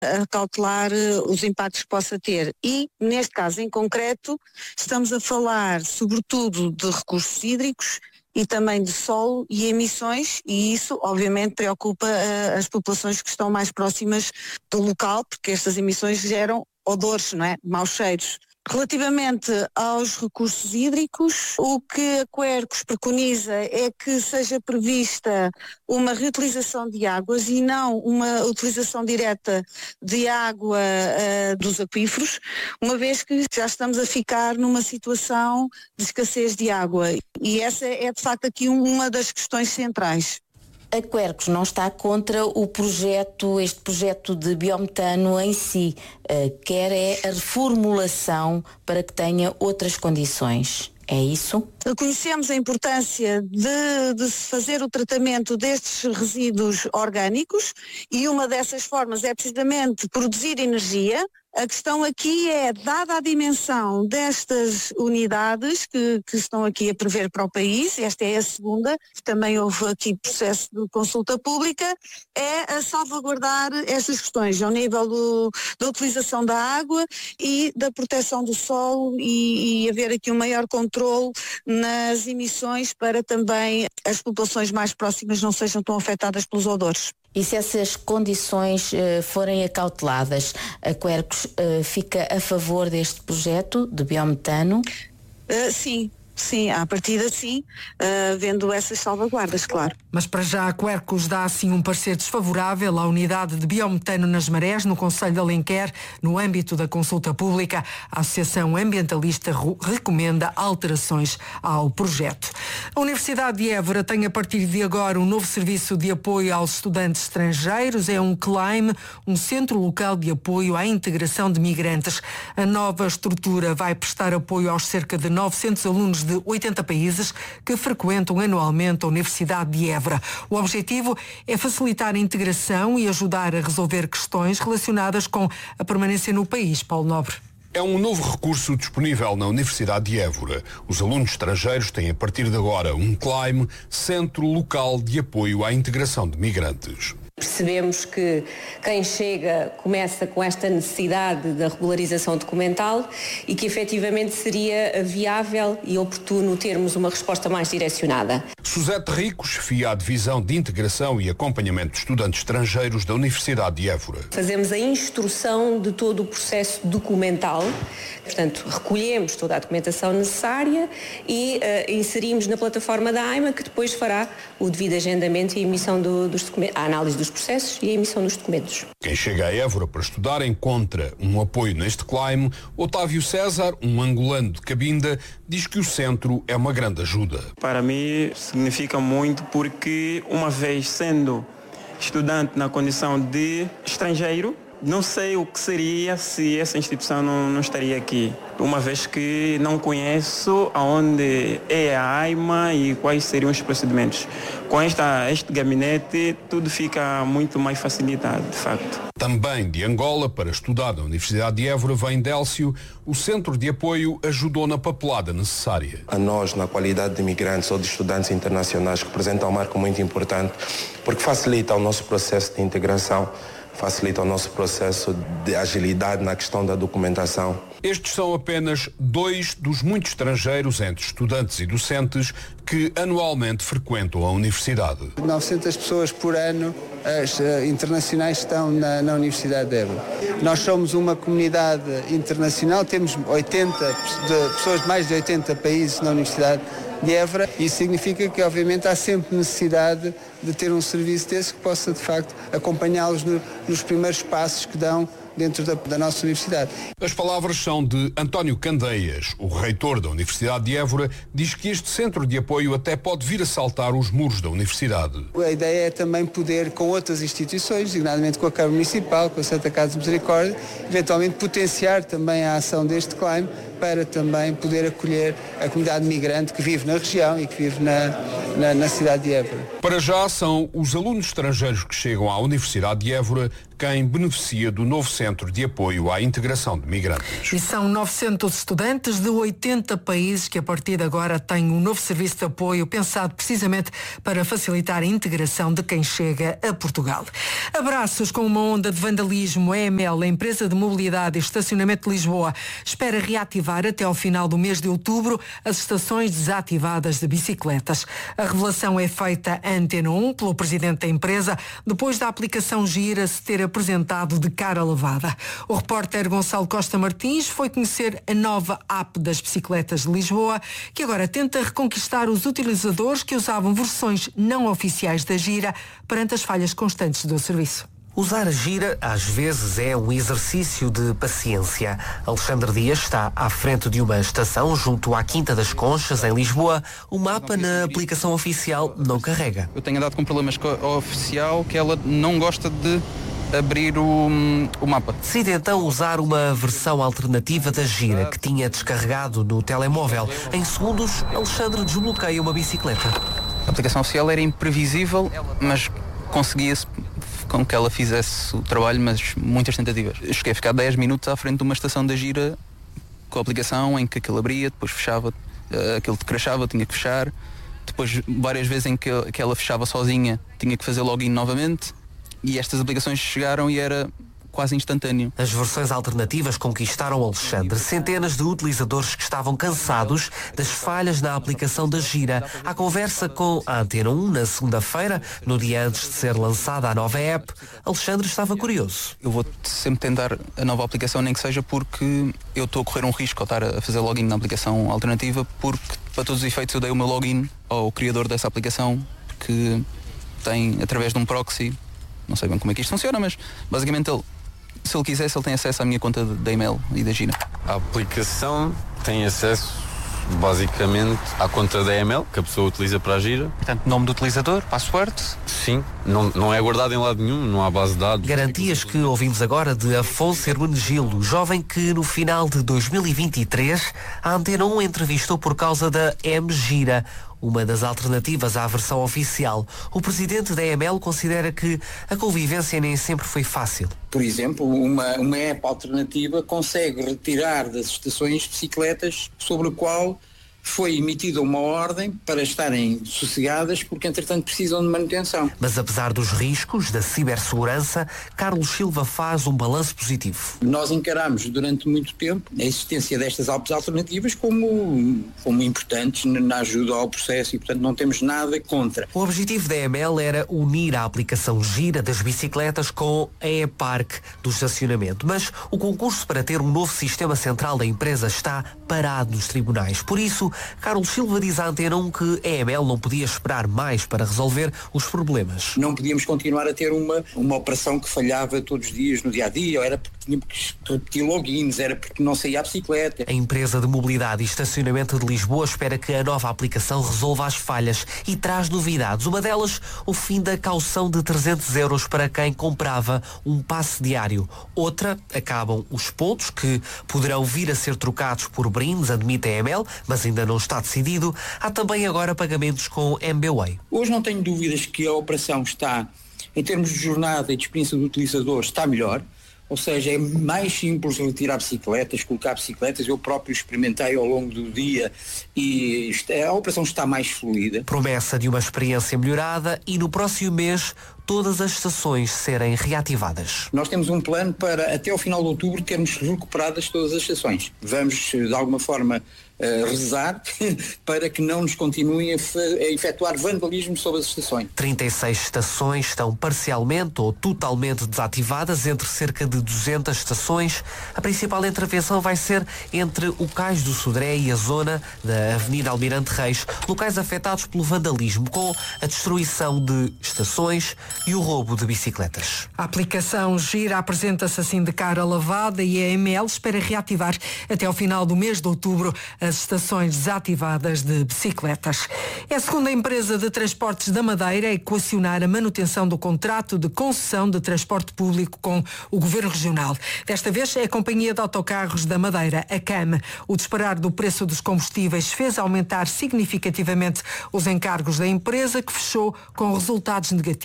acautelar os impactos que possa ter. E, neste caso em concreto, estamos a falar sobretudo de recursos hídricos e também de solo e emissões, e isso obviamente preocupa as populações que estão mais próximas do local, porque estas emissões geram odores, não é? Maus cheiros. Relativamente aos recursos hídricos, o que a Quercus preconiza é que seja prevista uma reutilização de águas e não uma utilização direta de água dos aquíferos, uma vez que já estamos a ficar numa situação de escassez de água. E essa é de facto aqui uma das questões centrais. A Quercus não está contra este projeto de biometano em si, quer é a reformulação para que tenha outras condições. É isso? Conhecemos a importância de se fazer o tratamento destes resíduos orgânicos e uma dessas formas é precisamente produzir energia. A questão aqui é, dada a dimensão destas unidades que estão aqui a prever para o país, esta é a segunda, também houve aqui processo de consulta pública, é a salvaguardar estas questões ao nível da utilização da água e da proteção do solo e haver aqui um maior controle nas emissões para também as populações mais próximas não sejam tão afetadas pelos odores. E se essas condições forem acauteladas, a Quercus fica a favor deste projeto de biometano? Sim, à partida sim, vendo essas salvaguardas, claro. Mas para já a Quercus dá assim um parecer desfavorável à unidade de biometano nas Marés, no concelho de Alenquer, no âmbito da consulta pública. A Associação Ambientalista recomenda alterações ao projeto. A Universidade de Évora tem a partir de agora um novo serviço de apoio aos estudantes estrangeiros. É um CLAIM, um Centro Local de Apoio à Integração de Migrantes. A nova estrutura vai prestar apoio aos cerca de 900 alunos de 80 países que frequentam anualmente a Universidade de Évora. O objetivo é facilitar a integração e ajudar a resolver questões relacionadas com a permanência no país. Paulo Nobre. É um novo recurso disponível na Universidade de Évora. Os alunos estrangeiros têm a partir de agora um CLAIM, Centro Local de Apoio à Integração de Migrantes. Percebemos que quem chega começa com esta necessidade da regularização documental e que efetivamente seria viável e oportuno termos uma resposta mais direcionada. Suzete Rico chefia a Divisão de Integração e Acompanhamento de Estudantes Estrangeiros da Universidade de Évora. Fazemos a instrução de todo o processo documental, portanto recolhemos toda a documentação necessária e inserimos na plataforma da AIMA, que depois fará o devido agendamento e a emissão dos documentos, a análise dos processos e a emissão dos documentos. Quem chega a Évora para estudar encontra um apoio neste CLAIM. Otávio César, um angolano de Cabinda, diz que o centro é uma grande ajuda. Para mim significa muito porque, uma vez sendo estudante na condição de estrangeiro, não sei o que seria se essa instituição não estaria aqui, uma vez que não conheço aonde é a AIMA e quais seriam os procedimentos. Com este gabinete tudo fica muito mais facilitado, de facto. Também de Angola, para estudar na Universidade de Évora, vem Délcio. O centro de apoio ajudou na papelada necessária. A nós, na qualidade de imigrantes ou de estudantes internacionais, representa um marco muito importante, porque facilita o nosso processo de integração, facilita o nosso processo de agilidade na questão da documentação. Estes são apenas 2 dos muitos estrangeiros, entre estudantes e docentes, que anualmente frequentam a universidade. 900 pessoas por ano internacionais estão na Universidade de Évora. Nós somos uma comunidade internacional, temos pessoas de mais de 80 países na Universidade de Évora. Isso significa que, obviamente, há sempre necessidade de ter um serviço desse que possa, de facto, acompanhá-los nos primeiros passos que dão dentro da nossa universidade. As palavras são de António Candeias. O reitor da Universidade de Évora diz que este centro de apoio até pode vir a saltar os muros da universidade. A ideia é também poder, com outras instituições, designadamente com a Câmara Municipal, com a Santa Casa de Misericórdia, eventualmente potenciar também a ação deste CLAIM para também poder acolher a comunidade migrante que vive na região e que vive na cidade de Évora. Para já são os alunos estrangeiros que chegam à Universidade de Évora quem beneficia do novo Centro de Apoio à Integração de Migrantes. E são 900 estudantes de 80 países que a partir de agora têm um novo serviço de apoio pensado precisamente para facilitar a integração de quem chega a Portugal. Abraços com uma onda de vandalismo. A EML, a empresa de mobilidade e estacionamento de Lisboa, espera reativar até ao final do mês de outubro as estações desativadas de bicicletas. A revelação é feita à Antena 1 pelo presidente da empresa, depois da aplicação Gira se ter apresentado de cara lavada. O repórter Gonçalo Costa Martins foi conhecer a nova app das bicicletas de Lisboa, que agora tenta reconquistar os utilizadores que usavam versões não oficiais da Gira perante as falhas constantes do serviço. Usar a Gira, às vezes, é um exercício de paciência. Alexandre Dias está à frente de uma estação junto à Quinta das Conchas, em Lisboa. O mapa na aplicação oficial não carrega. Eu tenho andado com problemas com a oficial, que ela não gosta de abrir o mapa. Decide então usar uma versão alternativa da Gira, que tinha descarregado no telemóvel. Em segundos, Alexandre desbloqueia uma bicicleta. A aplicação oficial era imprevisível, mas conseguia-se com que ela fizesse o trabalho, mas muitas tentativas. Eu cheguei a ficar 10 minutos à frente de uma estação da Gira com a aplicação em que aquilo abria, depois fechava, aquilo te crashava, tinha que fechar, depois várias vezes em que ela fechava sozinha, tinha que fazer login novamente, e estas aplicações chegaram e era quase instantâneo. As versões alternativas conquistaram Alexandre. Centenas de utilizadores que estavam cansados das falhas na aplicação da Gira. À conversa com a Antena 1 na segunda-feira, no dia antes de ser lançada a nova app, Alexandre estava curioso. Eu vou sempre tentar a nova aplicação, nem que seja porque eu estou a correr um risco ao estar a fazer login na aplicação alternativa, porque para todos os efeitos eu dei o meu login ao criador dessa aplicação, que tem através de um proxy, não sei bem como é que isto funciona, mas basicamente ele, se ele quisesse, ele tem acesso à minha conta de e-mail e da Gira. A aplicação tem acesso basicamente à conta da e-mail que a pessoa utiliza para a Gira. Portanto, nome do utilizador, password? Sim, não é guardado em lado nenhum, não há base de dados. Garantias que ouvimos agora de Afonso Hermenegildo, jovem que no final de 2023 a Antena 1 entrevistou por causa da M-Gira, uma das alternativas à versão oficial. O presidente da EML considera que a convivência nem sempre foi fácil. Por exemplo, uma app alternativa consegue retirar das estações bicicletas sobre o qual foi emitida uma ordem para estarem sossegadas porque, entretanto, precisam de manutenção. Mas apesar dos riscos da cibersegurança, Carlos Silva faz um balanço positivo. Nós encaramos durante muito tempo a existência destas apps alternativas como importantes na ajuda ao processo e, portanto, não temos nada contra. O objetivo da EML era unir a aplicação Gira das bicicletas com a e-Park do estacionamento. Mas o concurso para ter um novo sistema central da empresa está parado nos tribunais. Por isso, Carlos Silva diz à Antena 1 que a EML não podia esperar mais para resolver os problemas. Não podíamos continuar a ter uma operação que falhava todos os dias no dia-a-dia, ou era porque tínhamos que repetir logins, era porque não saía a bicicleta. A empresa de mobilidade e estacionamento de Lisboa espera que a nova aplicação resolva as falhas e traz novidades. Uma delas, o fim da caução de 300 euros para quem comprava um passe diário. Outra, acabam os pontos que poderão vir a ser trocados por brindes, admite a EML, mas ainda não está decidido. Há também agora pagamentos com MBWay. Hoje não tenho dúvidas que a operação está, em termos de jornada e de experiência do utilizador, está melhor. Ou seja, é mais simples retirar bicicletas, colocar bicicletas. Eu próprio experimentei ao longo do dia e a operação está mais fluida. Promessa de uma experiência melhorada e no próximo mês todas as estações serem reativadas. Nós temos um plano para até ao final de outubro termos recuperadas todas as estações. Vamos de alguma forma rezar para que não nos continuem a efetuar vandalismo sobre as estações. 36 estações estão parcialmente ou totalmente desativadas, entre cerca de 200 estações. A principal intervenção vai ser entre o Cais do Sodré e a zona da Avenida Almirante Reis, locais afetados pelo vandalismo, com a destruição de estações e o roubo de bicicletas. A aplicação Gira apresenta-se assim de cara lavada e a EML espera reativar até ao final do mês de outubro as estações desativadas de bicicletas. É a segunda empresa de transportes da Madeira a equacionar a manutenção do contrato de concessão de transporte público com o Governo Regional. Desta vez é a Companhia de Autocarros da Madeira, a CAM. O disparar do preço dos combustíveis fez aumentar significativamente os encargos da empresa, que fechou com resultados negativos.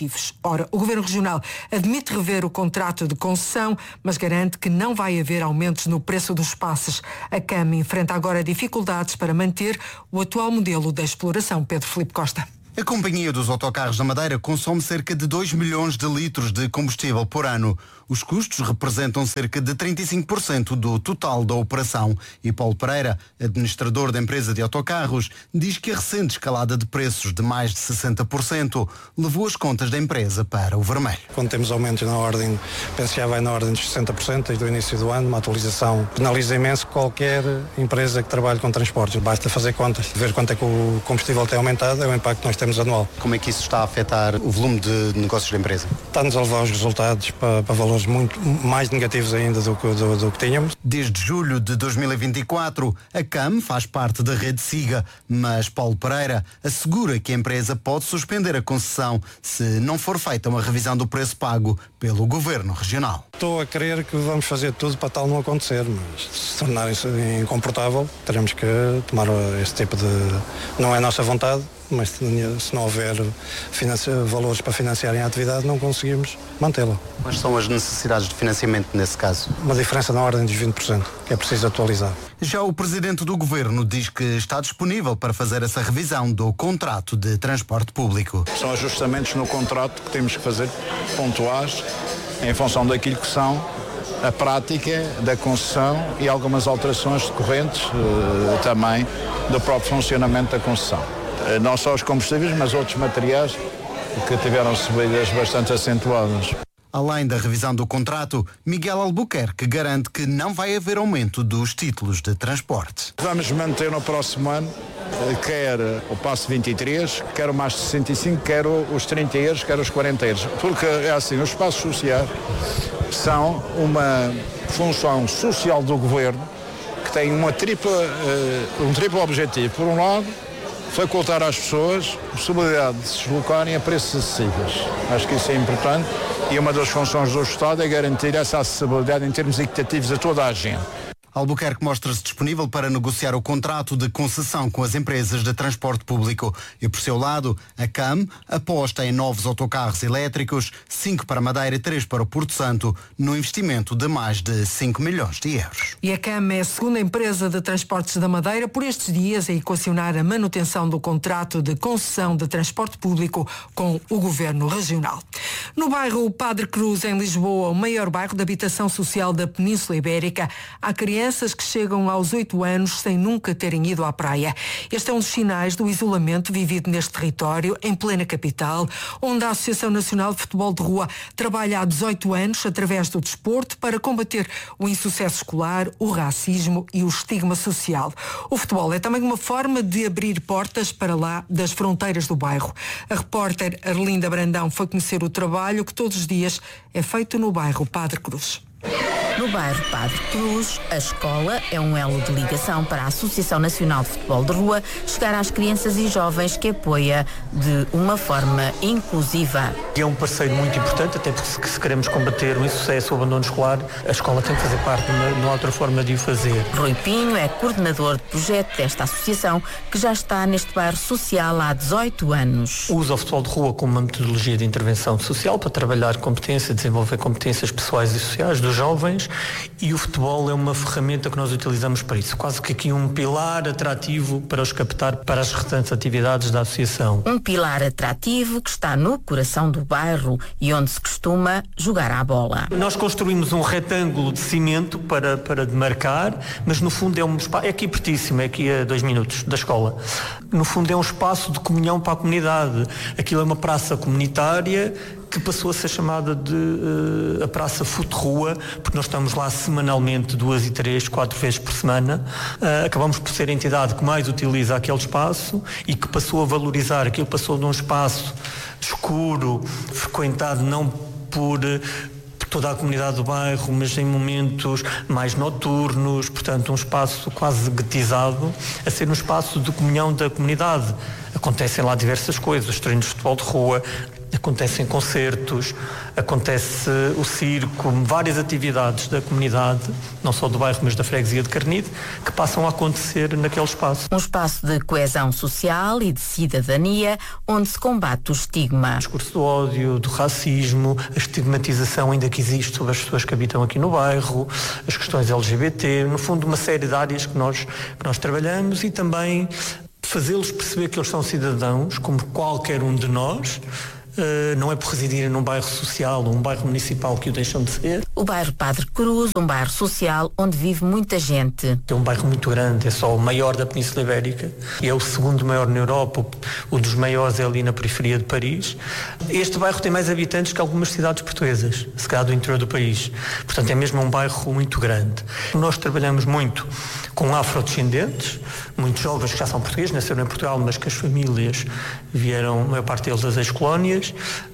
Ora, o Governo Regional admite rever o contrato de concessão, mas garante que não vai haver aumentos no preço dos passes. A CAM enfrenta agora dificuldades para manter o atual modelo de exploração. Pedro Filipe Costa. A Companhia dos Autocarros da Madeira consome cerca de 2 milhões de litros de combustível por ano. Os custos representam cerca de 35% do total da operação. E Paulo Pereira, administrador da empresa de autocarros, diz que a recente escalada de preços de mais de 60% levou as contas da empresa para o vermelho. Quando temos aumentos na ordem, penso que já vai na ordem dos 60% desde o início do ano, uma atualização penaliza imenso qualquer empresa que trabalhe com transportes. Basta fazer contas, ver quanto é que o combustível tem aumentado, é o impacto que nós temos anual. Como é que isso está a afetar o volume de negócios da empresa? Está-nos a levar os resultados para valores muito mais negativos ainda do que tínhamos. Desde julho de 2024, a CAM faz parte da rede SIGA, mas Paulo Pereira assegura que a empresa pode suspender a concessão se não for feita uma revisão do preço pago pelo Governo Regional. Estou a crer que vamos fazer tudo para tal não acontecer, mas se tornar isso incomportável, teremos que tomar esse tipo de... Não é nossa vontade, mas se não houver valores para financiarem a atividade, não conseguimos mantê-la. Quais são as necessidades de financiamento nesse caso? Uma diferença na ordem dos 20%, que é preciso atualizar. Já o Presidente do Governo diz que está disponível para fazer essa revisão do contrato de transporte público. São ajustamentos no contrato que temos que fazer pontuais em função daquilo que são a prática da concessão e algumas alterações decorrentes também do próprio funcionamento da concessão. Não só os combustíveis, mas outros materiais que tiveram subidas bastante acentuadas. Além da revisão do contrato, Miguel Albuquerque garante que não vai haver aumento dos títulos de transporte. Vamos manter no próximo ano, quer o passo 23, quer o mais 65, quer os 30 euros, quer os 40 euros. Porque é assim, os passos sociais são uma função social do Governo que tem um triplo objetivo. Por um lado, facultar às pessoas a possibilidade de se deslocarem a preços acessíveis. Acho que isso é importante e uma das funções do Estado é garantir essa acessibilidade em termos equitativos a toda a gente. Albuquerque mostra-se disponível para negociar o contrato de concessão com as empresas de transporte público. E, por seu lado, a CAM aposta em novos autocarros elétricos, 5 para Madeira e 3 para o Porto Santo, no investimento de mais de 5 milhões de euros. E a CAM é a segunda empresa de transportes da Madeira por estes dias a equacionar a manutenção do contrato de concessão de transporte público com o Governo Regional. No bairro Padre Cruz, em Lisboa, o maior bairro de habitação social da Península Ibérica, há crianças que chegam aos 8 anos sem nunca terem ido à praia. Este é um dos sinais do isolamento vivido neste território, em plena capital, onde a Associação Nacional de Futebol de Rua trabalha há 18 anos através do desporto para combater o insucesso escolar, o racismo e o estigma social. O futebol é também uma forma de abrir portas para lá das fronteiras do bairro. A repórter Arlinda Brandão foi conhecer o trabalho que todos os dias é feito no bairro Padre Cruz. No bairro Padre Cruz, a escola é um elo de ligação para a Associação Nacional de Futebol de Rua chegar às crianças e jovens que apoia de uma forma inclusiva. É um parceiro muito importante, até porque se queremos combater o insucesso, o abandono escolar, a escola tem que fazer parte, não há outra forma de o fazer. Rui Pinho é coordenador de projeto desta associação, que já está neste bairro social há 18 anos. Usa o futebol de rua como uma metodologia de intervenção social para trabalhar competências, desenvolver competências pessoais e sociais dos jovens, e o futebol é uma ferramenta que nós utilizamos para isso, quase que aqui um pilar atrativo para os captar para as restantes atividades da associação. Um pilar atrativo que está no coração do bairro e onde se costuma jogar à bola. Nós construímos um retângulo de cimento para demarcar, mas no fundo é um espaço, é aqui pertíssimo, é aqui a 2 minutos da escola. No fundo é um espaço de comunhão para a comunidade. Aquilo é uma praça comunitária que passou a ser chamada de a Praça Fute-Rua, porque nós estamos lá semanalmente 2 e 3, 4 vezes por semana. Acabamos por ser a entidade que mais utiliza aquele espaço e que passou a valorizar. Aquilo passou de um espaço escuro, frequentado não por toda a comunidade do bairro, mas em momentos mais noturnos, portanto um espaço quase guetizado, a ser um espaço de comunhão da comunidade. Acontecem lá diversas coisas, treinos de futebol de rua, acontecem concertos, acontece o circo, várias atividades da comunidade, não só do bairro, mas da freguesia de Carnide, que passam a acontecer naquele espaço. Um espaço de coesão social e de cidadania, onde se combate o estigma. O discurso do ódio, do racismo, a estigmatização ainda que existe sobre as pessoas que habitam aqui no bairro, as questões LGBT, no fundo uma série de áreas que nós trabalhamos, e também fazê-los perceber que eles são cidadãos, como qualquer um de nós. Não é por residirem num bairro social ou um bairro municipal que o deixam de ser. O bairro Padre Cruz, um bairro social onde vive muita gente. É um bairro muito grande, é só o maior da Península Ibérica e é o segundo maior na Europa, o dos maiores é ali na periferia de Paris. Este bairro tem mais habitantes que algumas cidades portuguesas, se calhar do interior do país. Portanto, é mesmo um bairro muito grande. Nós trabalhamos muito com afrodescendentes, muitos jovens que já são portugueses, nasceram em Portugal, mas que as famílias vieram, a maior parte deles, das ex-colónias,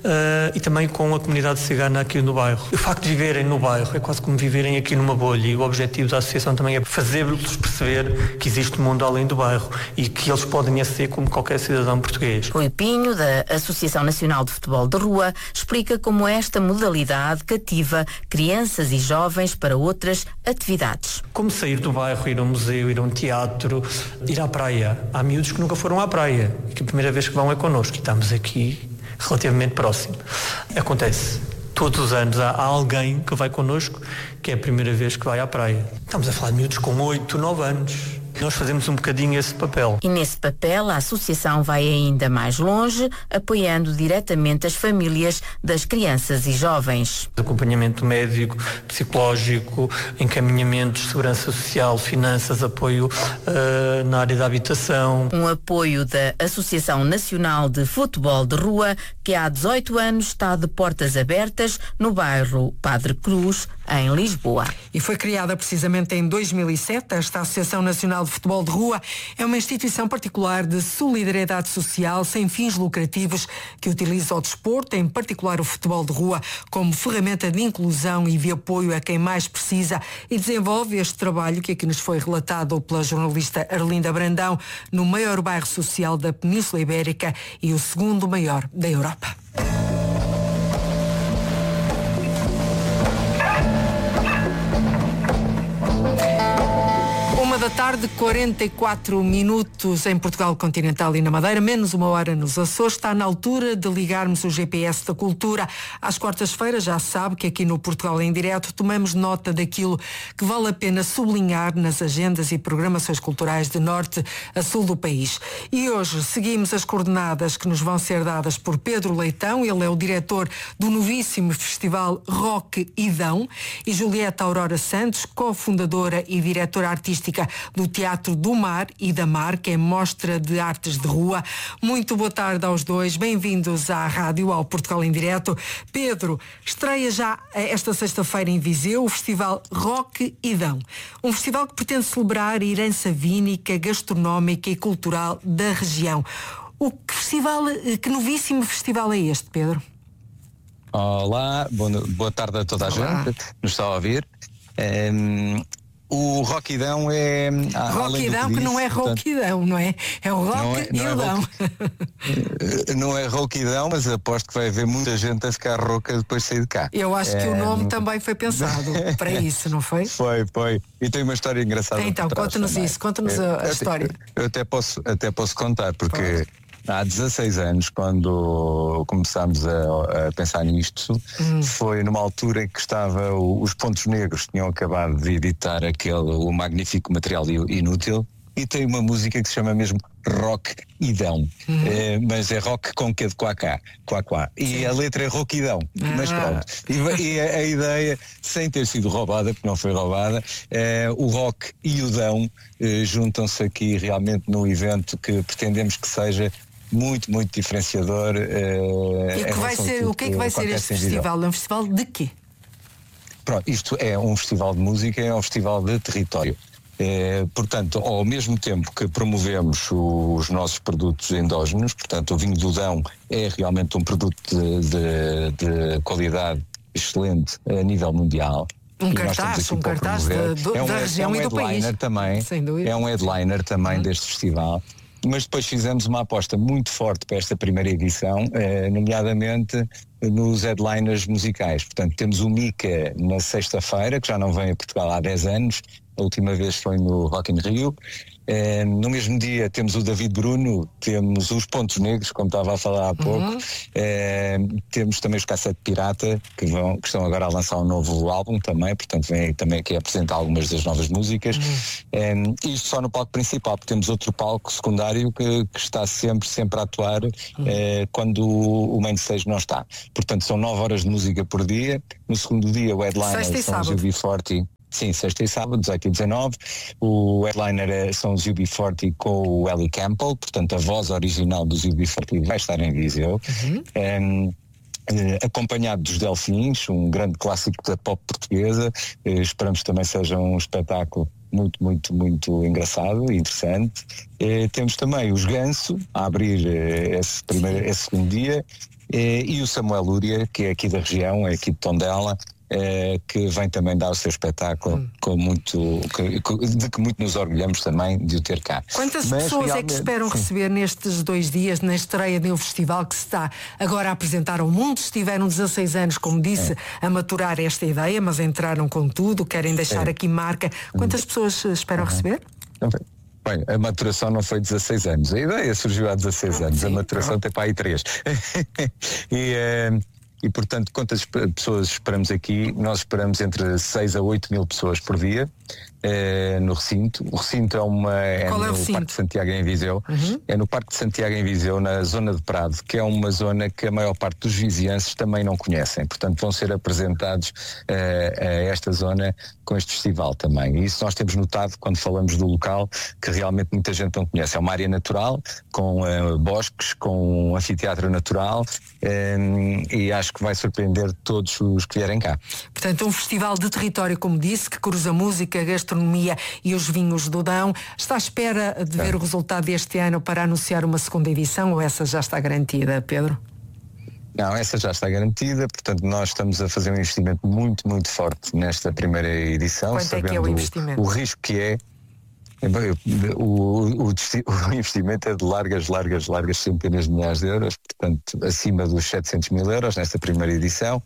e também com a comunidade cigana aqui no bairro. O facto de viverem no bairro é quase como viverem aqui numa bolha, e o objetivo da associação também é fazer-lhes perceber que existe um mundo além do bairro e que eles podem aceder como qualquer cidadão português. Rui Pinho, da Associação Nacional de Futebol de Rua, explica como esta modalidade cativa crianças e jovens para outras atividades. Como sair do bairro, ir a um museu, ir a um teatro, ir à praia. Há miúdos que nunca foram à praia e que a primeira vez que vão é connosco, e estamos aqui relativamente próximo. Acontece. Todos os anos há alguém que vai connosco que é a primeira vez que vai à praia. Estamos a falar de miúdos com 8, 9 anos. Nós fazemos um bocadinho esse papel. E nesse papel a associação vai ainda mais longe, apoiando diretamente as famílias das crianças e jovens. Acompanhamento médico, psicológico, encaminhamentos, segurança social, finanças, apoio na área da habitação. Um apoio da Associação Nacional de Futebol de Rua, que há 18 anos está de portas abertas no bairro Padre Cruz, em Lisboa. E foi criada precisamente em 2007, esta Associação Nacional de Futebol de Rua é uma instituição particular de solidariedade social sem fins lucrativos que utiliza o desporto, em particular o futebol de rua, como ferramenta de inclusão e de apoio a quem mais precisa, e desenvolve este trabalho que aqui nos foi relatado pela jornalista Arlinda Brandão, no maior bairro social da Península Ibérica e o segundo maior da Europa. 1:44 em Portugal continental e na Madeira, menos 1 hora nos Açores. Está na altura de ligarmos o GPS da cultura. Às quartas-feiras já sabe que aqui no Portugal em Direto tomamos nota daquilo que vale a pena sublinhar nas agendas e programações culturais de norte a sul do país. E hoje seguimos as coordenadas que nos vão ser dadas por Pedro Leitão. Ele é o diretor do novíssimo festival Rock Idão, e Julieta Aurora Santos, cofundadora e diretora artística do Teatro do Mar e da Mar, que é mostra de artes de rua. Muito boa tarde aos dois, bem-vindos à rádio, ao Portugal em Direto. Pedro, estreia já esta sexta-feira em Viseu o festival Rock Idão, um festival que pretende celebrar a herança vínica, gastronómica e cultural da região. Que novíssimo festival é este, Pedro? Olá, boa tarde a toda a gente que nos está a ouvir. O Rockidão é... Rockidão que não é Rockidão, não é? É o Rockidão. Não é Rockidão, mas aposto que vai haver muita gente a ficar rouca depois de sair de cá. Eu acho que o nome também foi pensado para isso, não foi? Foi. E tem uma história engraçada. Então, conta-nos isso, conta-nos a história. Eu até posso contar, porque... Há 16 anos, quando começámos a pensar nisto, foi numa altura em que os Pontos Negros tinham acabado de editar o magnífico Material Inútil, e tem uma música que se chama mesmo Rock Idão, mas é rock com que de quá-quá. E a letra é Rockidão, mas pronto. E a ideia, sem ter sido roubada, porque não foi roubada, o rock e o dão juntam-se aqui realmente num evento que pretendemos que seja muito, muito diferenciador. O que é que vai ser este festival? É um festival de quê? Pronto, isto é um festival de música, é um festival de território. Portanto, ao mesmo tempo que promovemos os nossos produtos endógenos, portanto, o vinho do Dão é realmente um produto de qualidade excelente a nível mundial. Um cartaz da região e do país. Também, é um headliner também deste festival. mas depois fizemos uma aposta muito forte para esta primeira edição, nomeadamente nos headliners musicais. Portanto, temos o Mika na sexta-feira, que já não vem a Portugal há 10 anos, a última vez foi no Rock in Rio. No mesmo dia temos o David Bruno, temos os Pontos Negros, como estava a falar há pouco, temos também os Cassete Pirata, que estão agora a lançar um novo álbum também, portanto vem também aqui a apresentar algumas das novas músicas. Isto só no palco principal, porque temos outro palco secundário que está sempre a atuar quando o main stage não está. Portanto, são 9 horas de música por dia. No segundo dia, o headliner são os UB40. Sim, sexta e sábado, 18 e 19. O headliner são os UB40 com o Ellie Campbell, portanto a voz original dos UB40 vai estar em Viseu. Acompanhado dos Delfins, um grande clássico da pop portuguesa. Esperamos que também seja um espetáculo muito engraçado e interessante. Temos também os Ganso a abrir esse segundo dia, e o Samuel Lúria, que é aqui da região, é aqui de Tondela, que vem também dar o seu espetáculo de que muito nos orgulhamos também de o ter cá. Quantas pessoas é que esperam receber nestes 2 dias, na estreia de um festival que se está agora a apresentar ao mundo? Estiveram 16 anos, como disse, a maturar esta ideia, mas entraram com tudo, querem deixar aqui marca. Quantas pessoas esperam receber? Bem, a maturação não foi 16 anos, a ideia surgiu há 16 anos, sim, a maturação tem para aí 3. E, portanto, quantas pessoas esperamos aqui? Nós esperamos entre 6 a 8 mil pessoas por dia no recinto. O recinto é no Parque de Santiago em Viseu. É no Parque de Santiago em Viseu, na zona de Prado, que é uma zona que a maior parte dos vizienses também não conhecem. Portanto, vão ser apresentados a esta zona com este festival também. E isso nós temos notado quando falamos do local, que realmente muita gente não conhece. É uma área natural, com bosques, com um anfiteatro natural, e acho que vai surpreender todos os que vierem cá. Portanto, um festival de território, como disse, que cruza música, a gastronomia e os vinhos do Dão. Está à espera de ver o resultado deste ano para anunciar uma segunda edição, ou essa já está garantida, Pedro? Não, essa já está garantida, portanto nós estamos a fazer um investimento muito forte nesta primeira edição. Quanto é que é o investimento? O risco que é. O investimento é de largas centenas de milhares de euros, portanto acima dos 700 mil euros nesta primeira edição,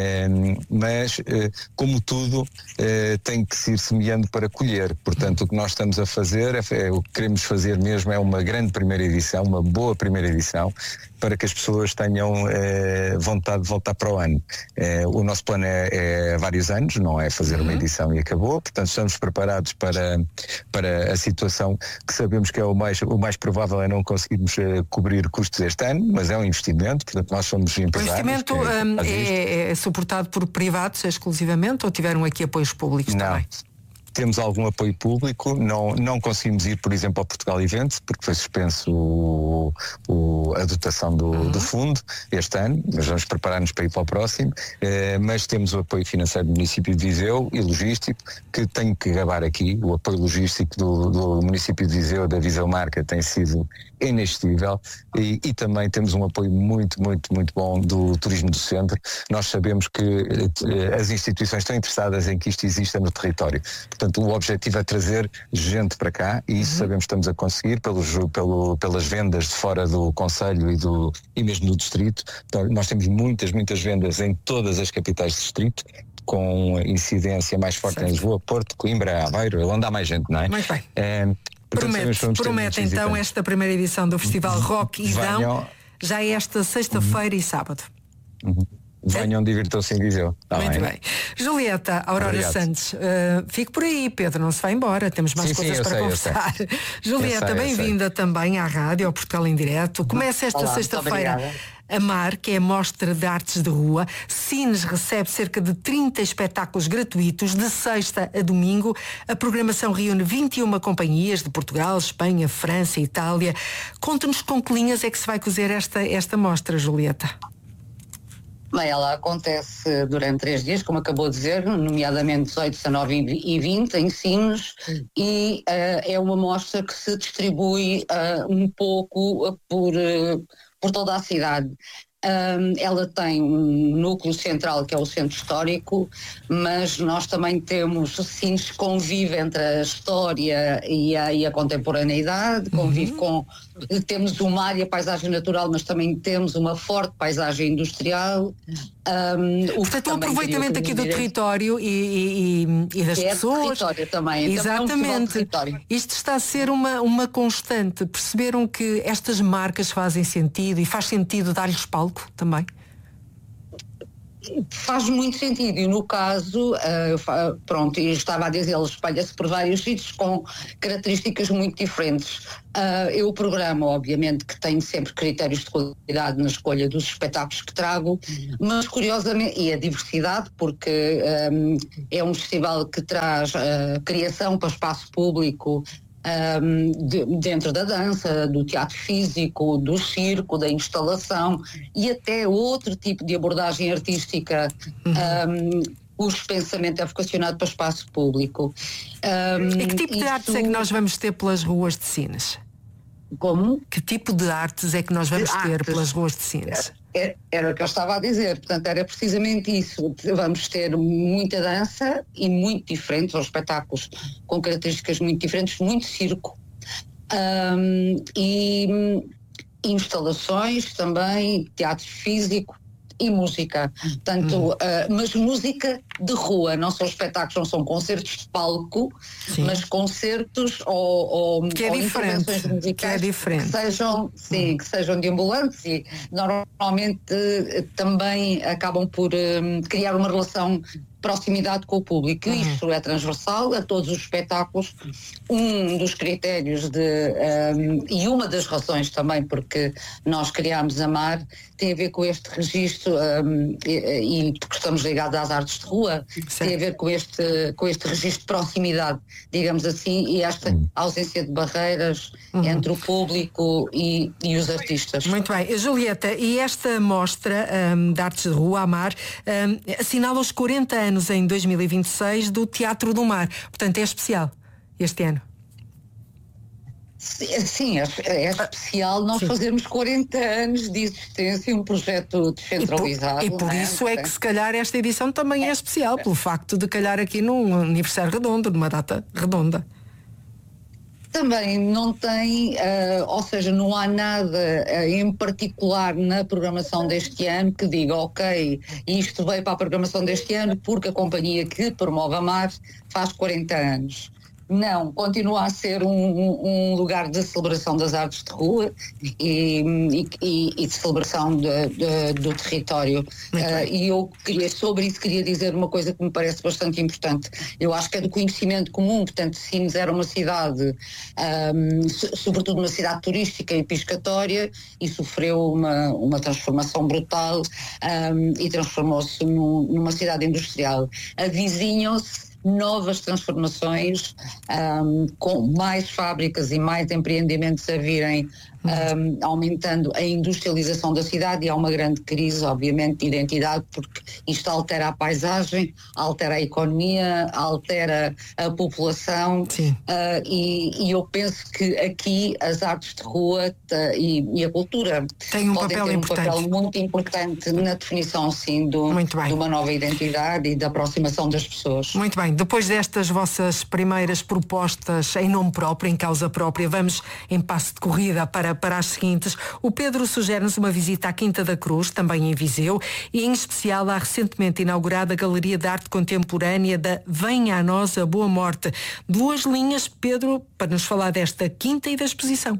mas como tudo tem que se ir semeando para colher. Portanto, o que nós estamos a fazer, o que queremos fazer mesmo é uma grande primeira edição, uma boa primeira edição, para que as pessoas tenham vontade de voltar para o ano. O nosso plano é vários anos, não é fazer uma edição e acabou, portanto estamos preparados para a situação que sabemos que é o mais provável é não conseguirmos cobrir custos este ano, mas é um investimento, portanto nós somos empresários. O investimento é suportado por privados exclusivamente, ou tiveram aqui apoios públicos também? Temos algum apoio público, não conseguimos ir, por exemplo, ao Portugal Events, porque foi suspenso a dotação do fundo este ano, mas vamos preparar-nos para ir para o próximo, mas temos o apoio financeiro do município de Viseu e logístico, que tenho que gabar aqui. O apoio logístico do município de Viseu, da Viseu Marca, tem sido inexcedível, e também temos um apoio muito bom do turismo do centro. Nós sabemos que as instituições estão interessadas em que isto exista no território. Portanto, o objetivo é trazer gente para cá, e isso sabemos que estamos a conseguir pelas vendas de fora do concelho e mesmo do distrito. Então, nós temos muitas vendas em todas as capitais do distrito, com incidência mais forte em Lisboa, Porto, Coimbra, Aveiro, onde há mais gente, não é? Muito bem. Promete então esta primeira edição do Festival Rock e Dão, já é esta sexta-feira e sábado. Venham, divirtam-se em Viseu. Muito bem. Julieta Aurora Santos, fique por aí, Pedro, não se vai embora, temos mais coisas para conversar. Julieta, bem-vinda também à rádio, ao Portugal em Direto. Começa esta sexta-feira a MAR, que é a Mostra de Artes de Rua. Sines recebe cerca de 30 espetáculos gratuitos de sexta a domingo. A programação reúne 21 companhias de Portugal, Espanha, França e Itália. Conte-nos com que linhas é que se vai cozer esta mostra, Julieta. Bem, ela acontece durante 3 dias, como acabou de dizer, nomeadamente 18, 19 e 20 em Sines, e é uma mostra que se distribui um pouco por toda a cidade. Ela tem um núcleo central que é o centro histórico, mas nós também temos Sines, convive entre a história e a contemporaneidade, convive temos uma área paisagem natural, mas também temos uma forte paisagem industrial. Portanto, o aproveitamento aqui do território e das pessoas. Território também. Exatamente. Também Isto está a ser uma constante. Perceberam que estas marcas fazem sentido e faz sentido dar-lhes palco também? Faz muito sentido, e no caso, pronto, eu estava a dizer, ele espalha-se por vários sítios com características muito diferentes. Eu programo, obviamente, que tenho sempre critérios de qualidade na escolha dos espetáculos que trago, mas curiosamente, e a diversidade, porque é um festival que traz criação para espaço público, dentro da dança, do teatro físico, do circo, da instalação e até outro tipo de abordagem artística, cujo pensamento é vocacionado para espaço público. E que tipo de artes é que nós vamos ter pelas ruas de Sines? Como? Que tipo de artes é que nós vamos ter pelas ruas de Sines? Era o que eu estava a dizer, portanto era precisamente isso. Vamos ter muita dança e muito diferentes, ou espetáculos com características muito diferentes, muito circo, e instalações também, teatro físico e música, portanto, mas música de rua, não são espetáculos, não são concertos de palco, mas concertos ou que é diferente, musicais que sejam de ambulantes e normalmente também acabam por criar uma relação proximidade com o público. Isto é transversal a todos os espetáculos. Um dos critérios e uma das razões também porque nós criámos a MAR tem a ver com este registro e porque estamos ligados às artes de rua, tem a ver com este registro de proximidade, digamos assim, e esta ausência de barreiras entre o público e os artistas. Muito bem. Julieta, e esta mostra de artes de rua, a MAR, assinala os 40 anos em 2026 do Teatro do Mar. Portanto, é especial este ano. Sim, é especial nós fazermos 40 anos de existência, um projeto descentralizado. E por isso é que se calhar esta edição também é especial, pelo facto de calhar aqui num aniversário redondo, numa data redonda. Também não tem, ou seja, não há nada em particular na programação deste ano que diga, ok, isto veio para a programação deste ano porque a companhia que promove a MAR faz 40 anos. Não, continua a ser um lugar de celebração das artes de rua e de celebração do território. E eu sobre isso queria dizer uma coisa que me parece bastante importante. Eu acho que é do conhecimento comum, portanto, Sines era uma cidade, sobretudo uma cidade turística e piscatória, e sofreu uma transformação brutal e transformou-se numa cidade industrial. Avizinham-se novas transformações, com mais fábricas e mais empreendimentos a virem, aumentando a industrialização da cidade, e há uma grande crise, obviamente, de identidade, porque isto altera a paisagem, altera a economia, altera a população, e eu penso que aqui as artes de rua e a cultura tem podem ter um papel muito importante na definição, assim, de uma nova identidade e da aproximação das pessoas. Muito bem, depois destas vossas primeiras propostas em nome próprio, em causa própria, vamos em passo de corrida para as seguintes. O Pedro sugere-nos uma visita à Quinta da Cruz, também em Viseu, e em especial à recentemente inaugurada Galeria de Arte Contemporânea da Venha a Nós a Boa Morte. 2 linhas, Pedro, para nos falar desta quinta e da exposição.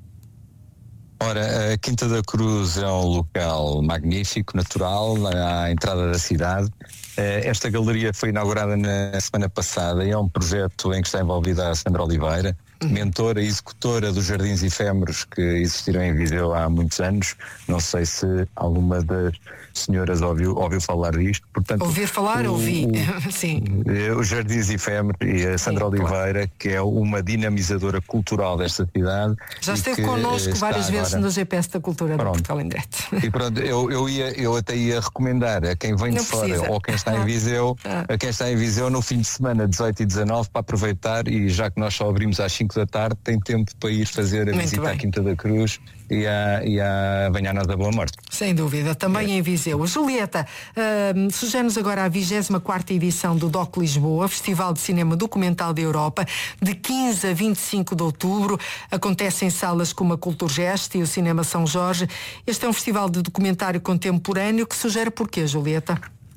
Ora, a Quinta da Cruz é um local magnífico, natural, à entrada da cidade. Esta galeria foi inaugurada na semana passada e é um projeto em que está envolvida a Sandra Oliveira, mentora e executora dos jardins efêmeros que existiram em Viseu há muitos anos. Não sei se alguma das senhoras ouviu falar disto. Portanto, ouvir falar, ouvi. Sim. Os jardins efêmeros e a Sandra Oliveira, que é uma dinamizadora cultural desta cidade. Já esteve connosco várias vezes no GPS da Cultura do Portugal em Direto. E pronto, eu até ia recomendar a quem vem de fora ou quem está em Viseu, a quem está em Viseu no fim de semana 18 e 19 para aproveitar, e já que nós só abrimos às 5 5 da tarde, tem tempo para ir fazer a visita à Quinta da Cruz e à Banhana da Boa Morte. Sem dúvida, também em Viseu. Julieta, sugere-nos agora a 24ª edição do DOC Lisboa, Festival de Cinema Documental da Europa, de 15 a 25 de outubro. Acontece em salas como a Culturgest e o Cinema São Jorge. Este é um festival de documentário contemporâneo que sugere porquê, Julieta?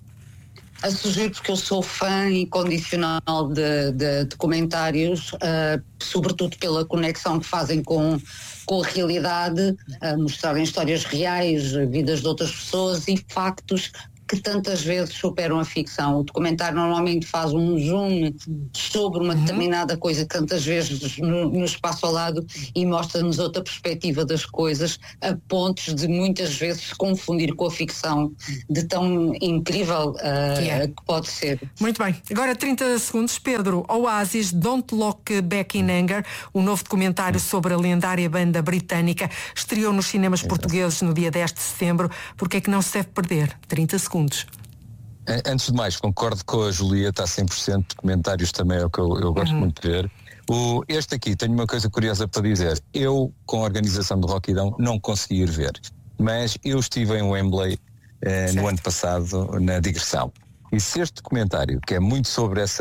A surgir porque eu sou fã incondicional de documentários, sobretudo pela conexão que fazem com a realidade, mostrarem histórias reais, vidas de outras pessoas e factos que tantas vezes superam a ficção. O documentário normalmente faz um zoom sobre uma determinada coisa que tantas vezes nos passa ao lado e mostra-nos outra perspectiva das coisas, a pontos de muitas vezes confundir com a ficção de tão incrível que pode ser. Muito bem. Agora 30 segundos. Pedro, Oasis, Don't Look Back in Anger, um novo documentário sobre a lendária banda britânica, estreou nos cinemas portugueses no dia 10 de setembro. Porque é que não se deve perder? 30 segundos. Antes de mais, concordo com a Julieta a 100%, documentários também é o que eu gosto muito de ver. Este aqui, tenho uma coisa curiosa para dizer. Eu, com a organização do Rockidão, não consegui ir ver, mas eu estive em Wembley no ano passado, na digressão. E se este documentário, que é muito sobre essa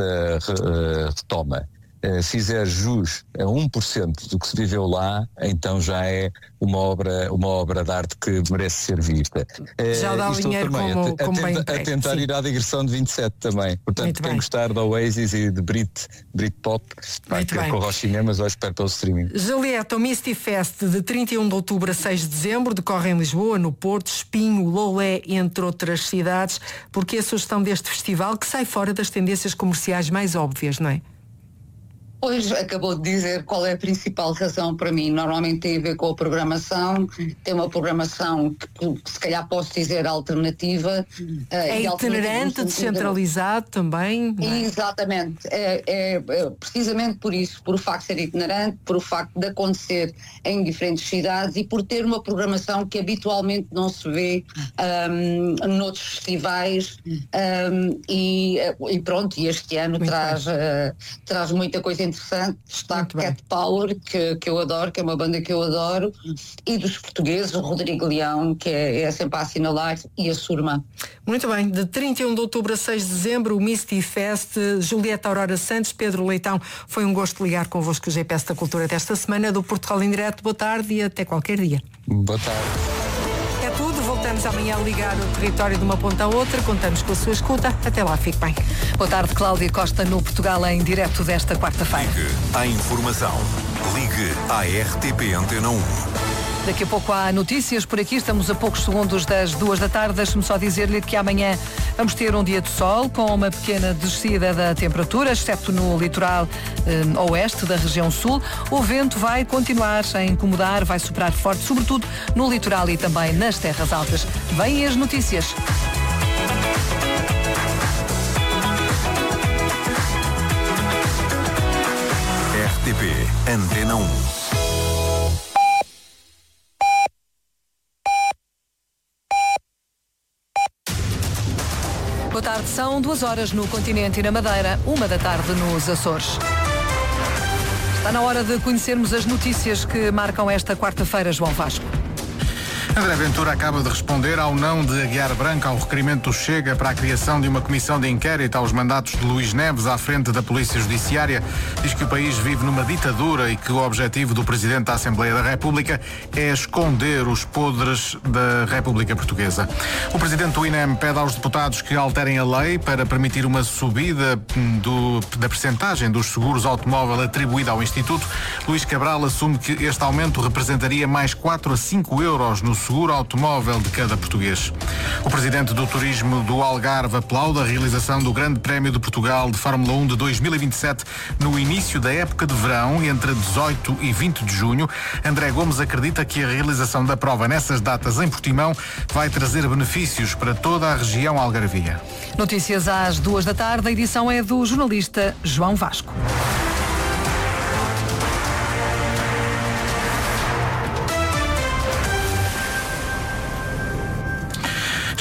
retoma, fizer jus a 1% do que se viveu lá, então já é uma obra de arte que merece ser vista. Já dá dinheiro como bem a tentar ir à digressão de 27 também. Portanto, quem gostar de Oasis e de Britpop, vai ter com os cinemas ou espero pelo streaming. Julieta, o Misty Fest de 31 de outubro a 6 de dezembro decorre em Lisboa, no Porto, Espinho, Lolé, entre outras cidades. Porque a sugestão deste festival que sai fora das tendências comerciais mais óbvias, não é? Pois, acabou de dizer qual é a principal razão para mim. Normalmente tem a ver com a programação, tem uma programação que se calhar posso dizer alternativa. É itinerante, descentralizado também. É? Exatamente. É precisamente por isso, por o facto de ser itinerante, por o facto de acontecer em diferentes cidades e por ter uma programação que habitualmente não se vê noutros festivais e pronto, e este ano traz muita coisa interessante. Está Cat Power, que eu adoro, que é uma banda que eu adoro, e dos portugueses, o Rodrigo Leão, que é sempre a assinalar, e a Surma. Muito bem, de 31 de outubro a 6 de dezembro, o Misty Fest. Julieta Aurora Santos, Pedro Leitão, foi um gosto ligar convosco o GPS da Cultura desta semana do Portugal em Direto. Boa tarde e até qualquer dia. Boa tarde. É tudo, voltamos amanhã a ligar o território de uma ponta a outra, contamos com a sua escuta. Até lá, fique bem. Boa tarde, Cláudia Costa, no Portugal em Direto desta quarta-feira. Ligue à informação. Ligue à RTP Antena 1. Daqui a pouco há notícias por aqui, estamos a poucos segundos das 2 da tarde. Deixe-me só dizer-lhe que amanhã vamos ter um dia de sol com uma pequena descida da temperatura, exceto no litoral oeste da região sul. O vento vai continuar a incomodar, vai soprar forte, sobretudo no litoral e também nas terras altas. Vêm as notícias. RTP Antena 1. Boa tarde, são 2 horas no continente e na Madeira, 1 da tarde nos Açores. Está na hora de conhecermos as notícias que marcam esta quarta-feira, João Vasco. André Ventura acaba de responder ao não de Aguiar Branco ao requerimento do Chega para a criação de uma comissão de inquérito aos mandatos de Luís Neves à frente da Polícia Judiciária. Diz que o país vive numa ditadura e que o objetivo do Presidente da Assembleia da República é esconder os podres da República Portuguesa. O Presidente do INEM pede aos deputados que alterem a lei para permitir uma subida da percentagem dos seguros automóvel atribuída ao Instituto. Luís Cabral assume que este aumento representaria mais 4 a 5 euros no seguro automóvel de cada português. O Presidente do Turismo do Algarve aplaude a realização do Grande Prémio de Portugal de Fórmula 1 de 2027 no início da época de verão, entre 18 e 20 de junho. André Gomes acredita que a realização da prova nessas datas em Portimão vai trazer benefícios para toda a região algarvia. Notícias às 2 da tarde, a edição é do jornalista João Vasco.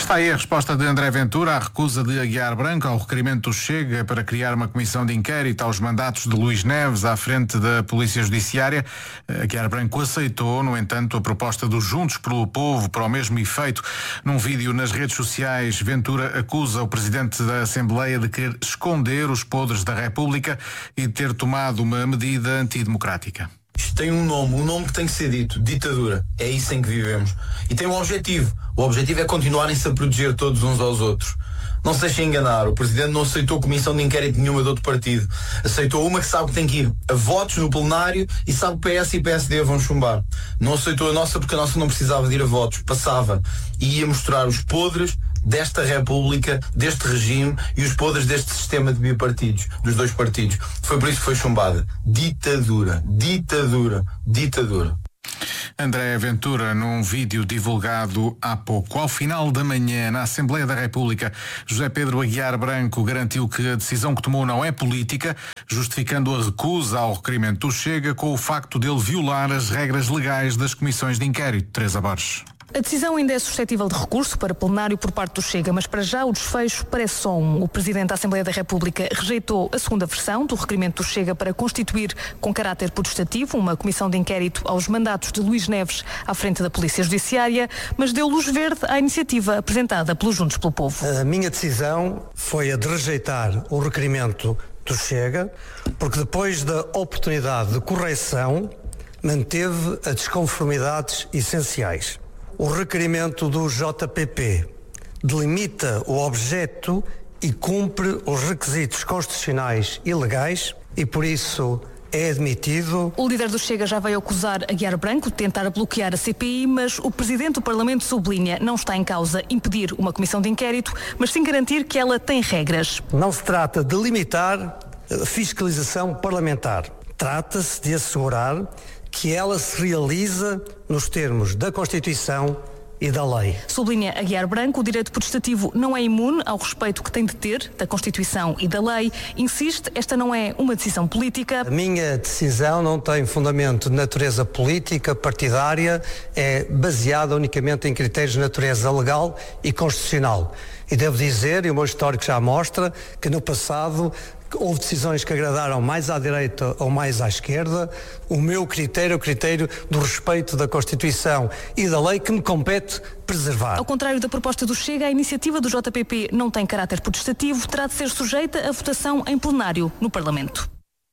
Está aí a resposta de André Ventura à recusa de Aguiar Branco ao requerimento do Chega para criar uma comissão de inquérito aos mandatos de Luís Neves à frente da Polícia Judiciária. Aguiar Branco aceitou, no entanto, a proposta dos Juntos pelo Povo para o mesmo efeito. Num vídeo nas redes sociais, Ventura acusa o Presidente da Assembleia de querer esconder os podres da República e de ter tomado uma medida antidemocrática. Isto tem um nome que tem que ser dito, ditadura. É isso em que vivemos. E tem um objetivo. O objetivo é continuarem-se a proteger todos uns aos outros. Não se deixem enganar, o Presidente não aceitou comissão de inquérito nenhuma de outro partido. Aceitou uma que sabe que tem que ir a votos no plenário e sabe que PS e PSD vão chumbar. Não aceitou a nossa porque a nossa não precisava de ir a votos, passava e ia mostrar os podres desta República, deste regime e os podres deste sistema de bipartidos, dos dois partidos. Foi por isso que foi chumbada. Ditadura, ditadura, ditadura. André Ventura, num vídeo divulgado há pouco. Ao final da manhã, na Assembleia da República, José Pedro Aguiar Branco garantiu que a decisão que tomou não é política, justificando a recusa ao requerimento do Chega com o facto dele violar as regras legais das comissões de inquérito. Teresa Borges. A decisão ainda é suscetível de recurso para plenário por parte do Chega, mas para já o desfecho parece só um. O Presidente da Assembleia da República rejeitou a segunda versão do requerimento do Chega para constituir com caráter potestativo uma comissão de inquérito aos mandatos de Luís Neves à frente da Polícia Judiciária, mas deu luz verde à iniciativa apresentada pelos Juntos pelo Povo. A minha decisão foi a de rejeitar o requerimento do Chega, porque depois da oportunidade de correção manteve as desconformidades essenciais. O requerimento do JPP delimita o objeto e cumpre os requisitos constitucionais e legais e, por isso, é admitido. O líder do Chega já veio acusar Aguiar Branco de tentar bloquear a CPI, mas o Presidente do Parlamento sublinha não está em causa impedir uma comissão de inquérito, mas sim garantir que ela tem regras. Não se trata de limitar a fiscalização parlamentar. Trata-se de assegurar que ela se realiza nos termos da Constituição e da lei. Sublinha Aguiar Branco, o direito potestativo não é imune ao respeito que tem de ter da Constituição e da lei. Insiste, esta não é uma decisão política. A minha decisão não tem fundamento de natureza política, partidária, é baseada unicamente em critérios de natureza legal e constitucional. E devo dizer, e o meu histórico já mostra, que no passado houve decisões que agradaram mais à direita ou mais à esquerda. O meu critério é o critério do respeito da Constituição e da lei que me compete preservar. Ao contrário da proposta do Chega, a iniciativa do JPP não tem caráter potestativo, terá de ser sujeita a votação em plenário no Parlamento.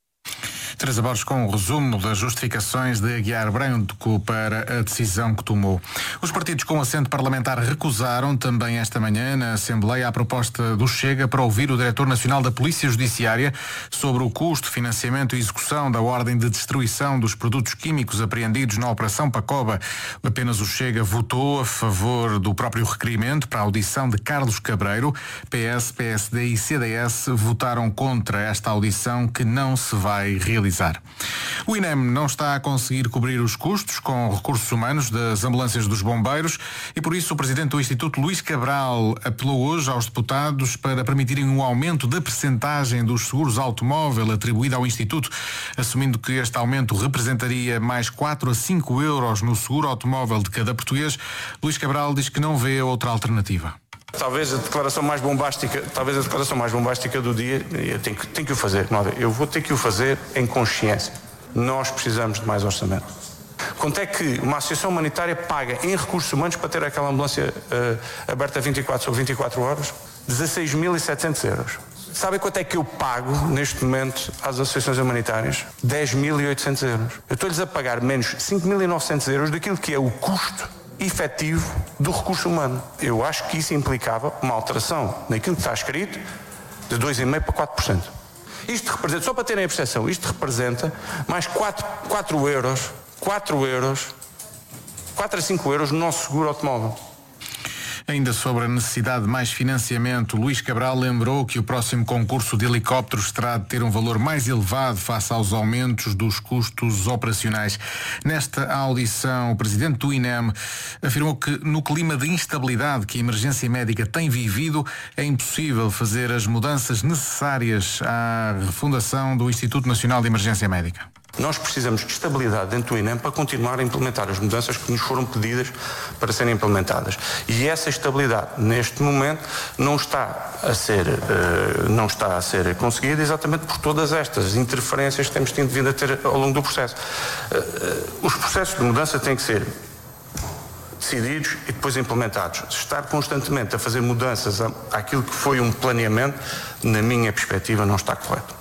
Teresa Borges com o resumo das justificações de Aguiar Branco para a decisão que tomou. Os partidos com assento parlamentar recusaram também esta manhã na Assembleia a proposta do Chega para ouvir o Diretor Nacional da Polícia Judiciária sobre o custo, financiamento e execução da ordem de destruição dos produtos químicos apreendidos na Operação Pacoba. Apenas o Chega votou a favor do próprio requerimento para a audição de Carlos Cabreiro. PS, PSD e CDS votaram contra esta audição que não se vai realizar. O INEM não está a conseguir cobrir os custos com recursos humanos das ambulâncias dos bombeiros e por isso o Presidente do Instituto, Luís Cabral, apelou hoje aos deputados para permitirem um aumento da percentagem dos seguros automóvel atribuído ao Instituto, assumindo que este aumento representaria mais 4 a 5 euros no seguro automóvel de cada português. Luís Cabral diz que não vê outra alternativa. Talvez a declaração mais bombástica do dia, eu tenho que o fazer, eu vou ter que o fazer em consciência. Nós precisamos de mais orçamento. Quanto é que uma associação humanitária paga em recursos humanos para ter aquela ambulância aberta 24 sobre 24 horas? 16.700 euros. Sabem quanto é que eu pago neste momento às associações humanitárias? 10.800 euros. Eu estou-lhes a pagar menos 5.900 euros daquilo que é o custo efetivo do recurso humano. Eu acho que isso implicava uma alteração naquilo que está escrito de 2,5% para 4%. Isto representa, só para terem a percepção, isto representa mais 4 a 5 euros no nosso seguro automóvel. Ainda sobre a necessidade de mais financiamento, Luís Cabral lembrou que o próximo concurso de helicópteros terá de ter um valor mais elevado face aos aumentos dos custos operacionais. Nesta audição, o Presidente do INEM afirmou que no clima de instabilidade que a emergência médica tem vivido, é impossível fazer as mudanças necessárias à refundação do Instituto Nacional de Emergência Médica. Nós precisamos de estabilidade dentro do INEM para continuar a implementar as mudanças que nos foram pedidas para serem implementadas. E essa estabilidade, neste momento, não está a ser conseguida exatamente por todas estas interferências que temos vindo a ter ao longo do processo. Os processos de mudança têm que ser decididos e depois implementados. Estar constantemente a fazer mudanças àquilo que foi um planeamento, na minha perspectiva, não está correto.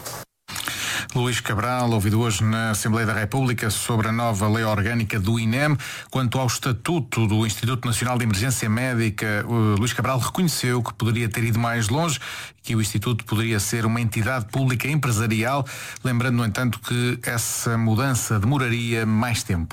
Luís Cabral, ouvido hoje na Assembleia da República sobre a nova lei orgânica do INEM. Quanto ao estatuto do Instituto Nacional de Emergência Médica, Luís Cabral reconheceu que poderia ter ido mais longe, que o Instituto poderia ser uma entidade pública empresarial, lembrando, no entanto, que essa mudança demoraria mais tempo.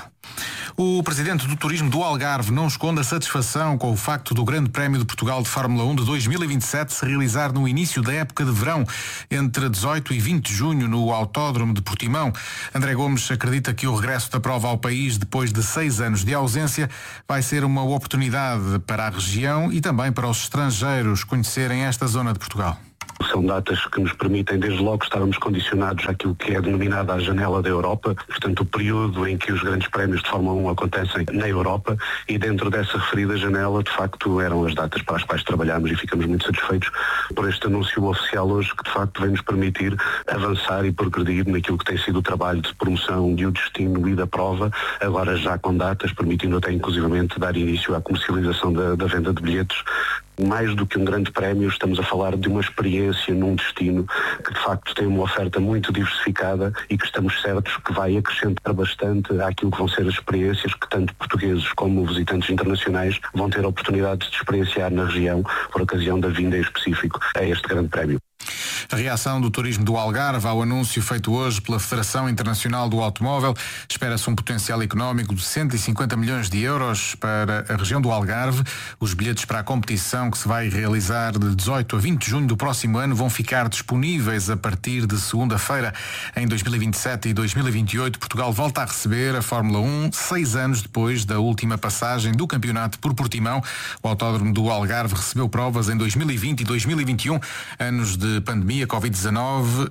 O presidente do Turismo do Algarve não esconde a satisfação com o facto do Grande Prémio de Portugal de Fórmula 1 de 2027 se realizar no início da época de verão, entre 18 e 20 de junho, no Autódromo de Portimão. André Gomes acredita que o regresso da prova ao país, depois de 6 anos de ausência, vai ser uma oportunidade para a região e também para os estrangeiros conhecerem esta zona de Portugal. São datas que nos permitem, desde logo, estarmos condicionados àquilo que é denominada a janela da Europa, portanto, o período em que os grandes prémios de Fórmula 1 acontecem na Europa, e dentro dessa referida janela, de facto, eram as datas para as quais trabalhámos e ficamos muito satisfeitos por este anúncio oficial hoje, que de facto vem nos permitir avançar e progredir naquilo que tem sido o trabalho de promoção de o destino e da prova, agora já com datas, permitindo até inclusivamente dar início à comercialização da venda de bilhetes. Mais do que um grande prémio, estamos a falar de uma experiência num destino que de facto tem uma oferta muito diversificada e que estamos certos que vai acrescentar bastante àquilo que vão ser as experiências que tanto portugueses como visitantes internacionais vão ter a oportunidade de experienciar na região por ocasião da vinda em específico a este grande prémio. A reação do turismo do Algarve ao anúncio feito hoje pela Federação Internacional do Automóvel: espera-se um potencial económico de 150 milhões de euros para a região do Algarve. Os bilhetes para a competição, que se vai realizar de 18 a 20 de junho do próximo ano, vão ficar disponíveis a partir de segunda-feira. Em 2027 e 2028, Portugal volta a receber a Fórmula 1, 6 anos depois da última passagem do campeonato por Portimão. O Autódromo do Algarve recebeu provas em 2020 e 2021, anos de pandemia, Covid-19,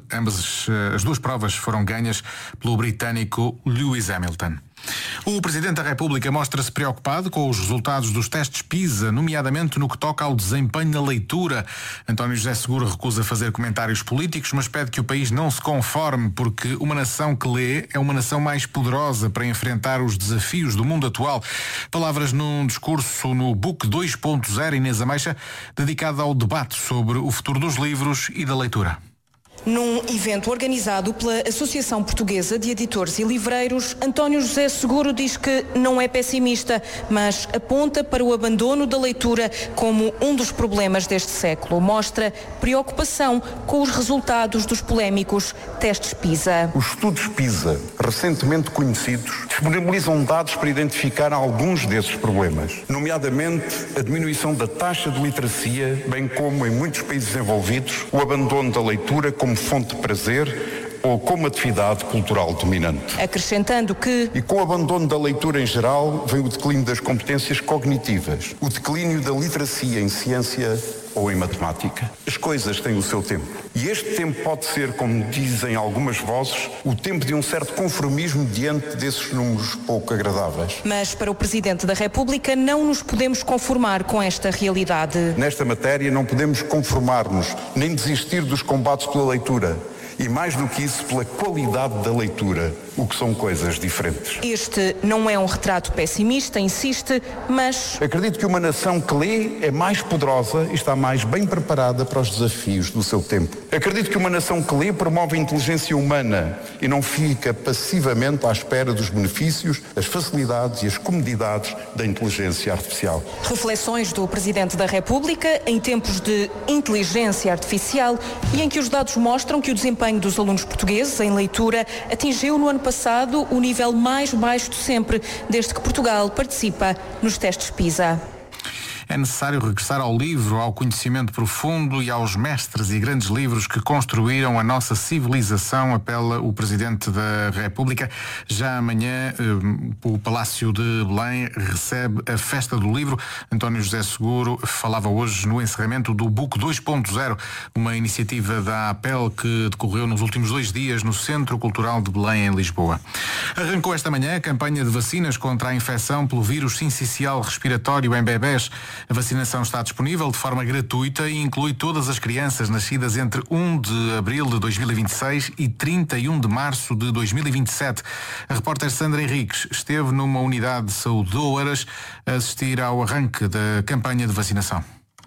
as duas provas foram ganhas pelo britânico Lewis Hamilton. O Presidente da República mostra-se preocupado com os resultados dos testes PISA, nomeadamente no que toca ao desempenho na leitura. António José Seguro recusa fazer comentários políticos, mas pede que o país não se conforme, porque uma nação que lê é uma nação mais poderosa para enfrentar os desafios do mundo atual. Palavras num discurso no Book 2.0 Inês Ameixa, dedicado ao debate sobre o futuro dos livros e da leitura. Num evento organizado pela Associação Portuguesa de Editores e Livreiros, António José Seguro diz que não é pessimista, mas aponta para o abandono da leitura como um dos problemas deste século. Mostra preocupação com os resultados dos polémicos testes PISA. Os estudos PISA, recentemente conhecidos, disponibilizam dados para identificar alguns desses problemas, nomeadamente a diminuição da taxa de literacia, bem como, em muitos países desenvolvidos, o abandono da leitura como fonte de prazer ou como atividade cultural dominante. Acrescentando que... E com o abandono da leitura em geral, vem o declínio das competências cognitivas, o declínio da literacia em ciência ou em matemática. As coisas têm o seu tempo. E este tempo pode ser, como dizem algumas vozes, o tempo de um certo conformismo diante desses números pouco agradáveis. Mas para o Presidente da República não nos podemos conformar com esta realidade. Nesta matéria não podemos conformar-nos, nem desistir dos combates pela leitura. E mais do que isso, pela qualidade da leitura, o que são coisas diferentes. Este não é um retrato pessimista, insiste, mas... Acredito que uma nação que lê é mais poderosa e está mais bem preparada para os desafios do seu tempo. Acredito que uma nação que lê promove a inteligência humana e não fica passivamente à espera dos benefícios, as facilidades e as comodidades da inteligência artificial. Reflexões do Presidente da República em tempos de inteligência artificial e em que os dados mostram que o desempenho dos alunos portugueses em leitura atingiu no ano passado o nível mais baixo de sempre, desde que Portugal participa nos testes PISA. É necessário regressar ao livro, ao conhecimento profundo e aos mestres e grandes livros que construíram a nossa civilização, apela o Presidente da República. Já amanhã, o Palácio de Belém recebe a Festa do Livro. António José Seguro falava hoje no encerramento do Book 2.0, uma iniciativa da APEL que decorreu nos últimos 2 dias no Centro Cultural de Belém, em Lisboa. Arrancou esta manhã a campanha de vacinas contra a infecção pelo vírus sincicial respiratório em bebés. A vacinação está disponível de forma gratuita e inclui todas as crianças nascidas entre 1 de abril de 2026 e 31 de março de 2027. A repórter Sandra Henriques esteve numa unidade de saúde de Oeiras a assistir ao arranque da campanha de vacinação.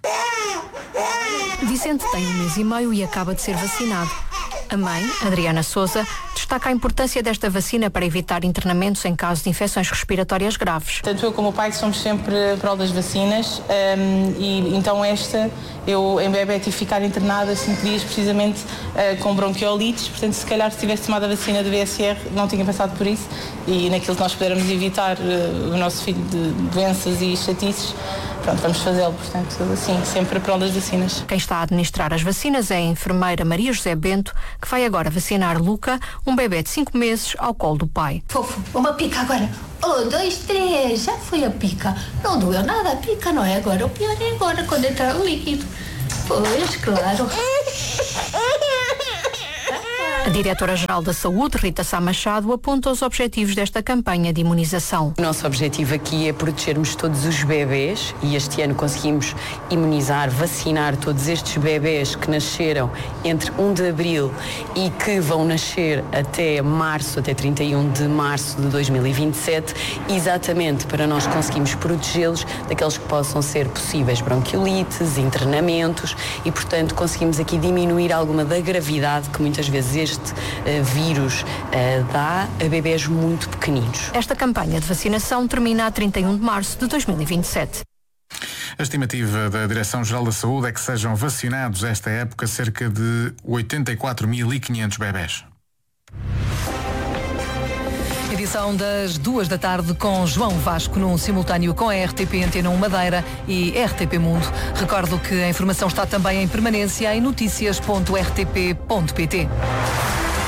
Vicente tem 1 mês e meio e acaba de ser vacinado. A mãe, Adriana Sousa, destaca a importância desta vacina para evitar internamentos em caso de infecções respiratórias graves. Tanto eu como o pai somos sempre pró das vacinas e então eu em bebê tive que ficar internada 5 dias precisamente com bronquiolites, portanto se calhar se tivesse tomado a vacina do VSR não tinha passado por isso e naquilo que nós pudermos evitar o nosso filho de doenças e chatices, pronto, vamos fazê-lo, portanto, assim, sempre pró das vacinas. Quem está a administrar as vacinas é a enfermeira Maria José Bento, que vai agora vacinar Luca, um bebê de 5 meses, ao colo do pai. Fofo, uma pica agora. 1, 2, 3, já foi a pica. Não doeu nada a pica, não é agora. O pior é agora, quando entrar o líquido. Pois, claro. A Diretora-Geral da Saúde, Rita Sá Machado, aponta os objetivos desta campanha de imunização. O nosso objetivo aqui é protegermos todos os bebés e este ano conseguimos imunizar, vacinar todos estes bebés que nasceram entre 1 de abril e que vão nascer até março, até 31 de março de 2027, exatamente para nós conseguirmos protegê-los daqueles que possam ser possíveis bronquiolites, internamentos e, portanto, conseguimos aqui diminuir alguma da gravidade que muitas vezes este vírus dá a bebés muito pequeninos. Esta campanha de vacinação termina a 31 de março de 2027. A estimativa da Direção-Geral da Saúde é que sejam vacinados esta época cerca de 84.500 bebés. Edição das 2 da tarde com João Vasco num simultâneo com a RTP Antena 1 Madeira e RTP Mundo. Recordo que a informação está também em permanência em noticias.rtp.pt.